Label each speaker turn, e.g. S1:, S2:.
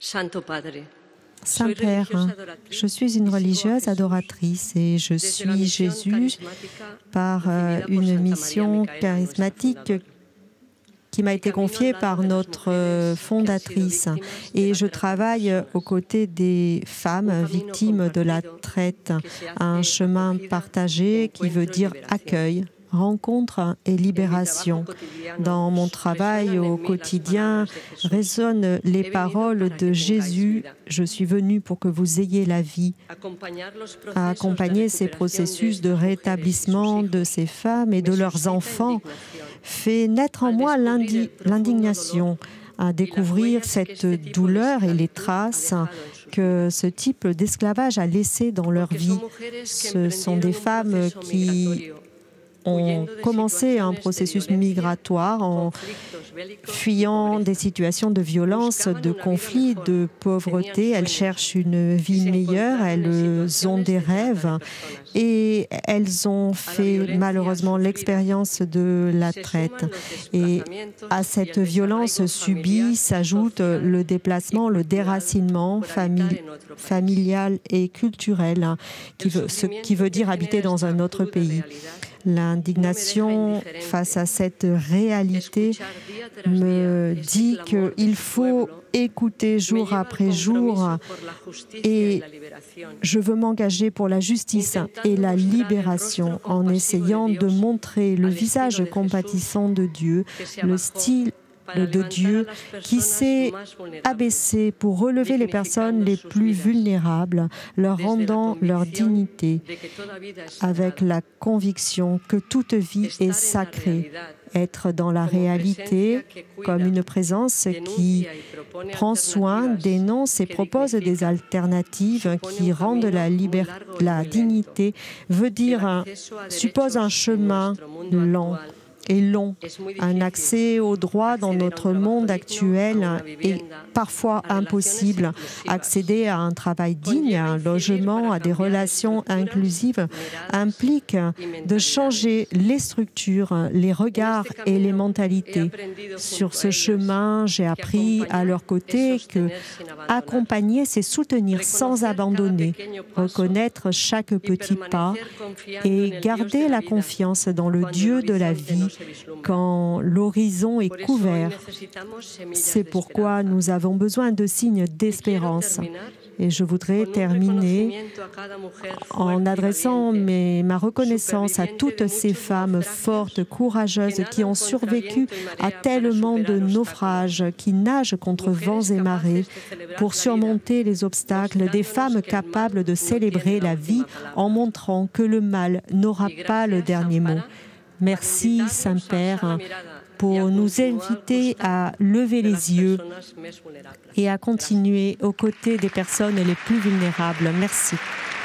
S1: Saint-Père, je suis une religieuse adoratrice et je suis Jésus par une mission charismatique qui m'a été confiée par notre fondatrice. Et je travaille aux côtés des femmes victimes de la traite, un chemin partagé qui veut dire accueil, rencontre et libération. Dans mon travail au quotidien résonnent les paroles de Jésus « Je suis venu pour que vous ayez la vie ». À accompagner ces processus de rétablissement de ces femmes et de leurs enfants fait naître en moi l'indignation à découvrir cette douleur et les traces que ce type d'esclavage a laissées dans leur vie. Ce sont des femmes qui ont commencé un processus migratoire en fuyant des situations de violence, de conflit, de pauvreté. Elles cherchent une vie meilleure, elles ont des rêves et elles ont fait malheureusement l'expérience de la traite. Et à cette violence subie s'ajoute le déplacement, le déracinement familial et culturel, ce qui veut dire habiter dans un autre pays. L'indignation face à cette réalité me dit qu'il faut écouter jour après jour et je veux m'engager pour la justice et la libération en essayant de montrer le visage compatissant de Dieu, le style de Dieu qui s'est abaissé pour relever les personnes les plus vulnérables, leur rendant leur dignité, avec la conviction que toute vie est sacrée. Être dans la réalité comme une présence qui prend soin, dénonce et propose des alternatives qui rendent la dignité, suppose un chemin lent et long. Un accès aux droits dans notre monde actuel est parfois impossible. Accéder à un travail digne, à un logement, à des relations inclusives implique de changer les structures, les regards et les mentalités. Sur ce chemin, j'ai appris à leur côté que accompagner, c'est soutenir sans abandonner, reconnaître chaque petit pas et garder la confiance dans le Dieu de la vie quand l'horizon est couvert. C'est pourquoi nous avons besoin de signes d'espérance. Et je voudrais terminer en adressant ma reconnaissance à toutes ces femmes fortes, courageuses, qui ont survécu à tellement de naufrages, qui nagent contre vents et marées pour surmonter les obstacles, des femmes capables de célébrer la vie en montrant que le mal n'aura pas le dernier mot. Merci, Saint-Père, pour nous inviter à lever les yeux et à continuer aux côtés des personnes les plus vulnérables. Merci.